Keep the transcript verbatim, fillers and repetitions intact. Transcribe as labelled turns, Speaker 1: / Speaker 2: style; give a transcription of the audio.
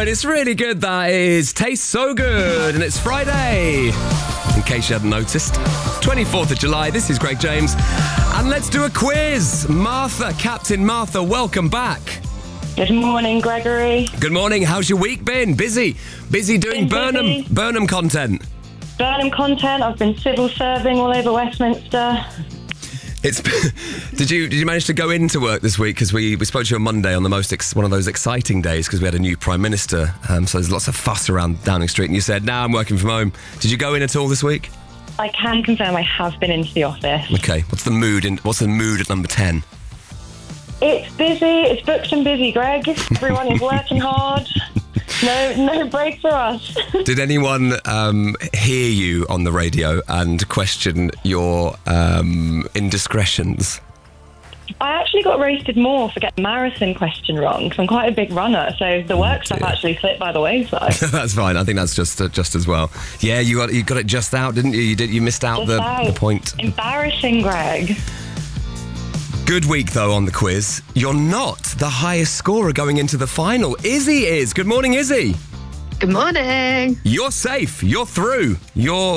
Speaker 1: good. It's really good, that is. Tastes so good. And it's Friday. In case you hadn't noticed. twenty-fourth of July. This is Greg James. And let's do a quiz. Martha, Captain Martha, welcome back.
Speaker 2: Good morning, Gregory.
Speaker 1: Good morning. How's your week been? Busy. Busy doing
Speaker 2: Been
Speaker 1: Burnham
Speaker 2: busy.
Speaker 1: Burnham content.
Speaker 2: Burnham content. I've been civil serving all over Westminster.
Speaker 1: It's. Did you did you manage to go into work this week? Because we, we spoke to you on Monday on the most ex, one of those exciting days because we had a new Prime Minister. Um, so there's lots of fuss around Downing Street. And you said, "Now nah, I'm working from home." Did you go in at all this week?
Speaker 2: I can confirm I have been into the office.
Speaker 1: Okay. What's the mood? In, what's the mood at number ten?
Speaker 2: It's busy. It's booked and busy, Greg. Everyone is working hard. No, no break for us.
Speaker 1: Did anyone um, hear you on the radio and question your um, indiscretions?
Speaker 2: I actually got roasted more for getting the marathon question wrong because I'm quite a big runner, so the work stuff
Speaker 1: dear.
Speaker 2: actually slipped by the wayside.
Speaker 1: That's fine. I think that's just uh, just as well. Yeah, you got you got it just out, didn't you? You did. You missed out
Speaker 2: Just
Speaker 1: the,
Speaker 2: out.
Speaker 1: the point.
Speaker 2: Embarrassing, Greg.
Speaker 1: Good week, though, on the quiz. You're not the highest scorer going into the final. Izzy is. Good morning, Izzy.
Speaker 3: Good morning.
Speaker 1: You're safe. You're through. You're